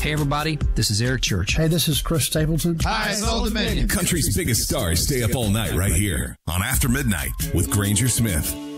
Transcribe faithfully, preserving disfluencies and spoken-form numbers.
Hey, everybody, this is Eric Church. Hey, this is Chris Stapleton. Hi, it's Old Dominion. Country's biggest stars stay up all night right here on After Midnight with Granger Smith.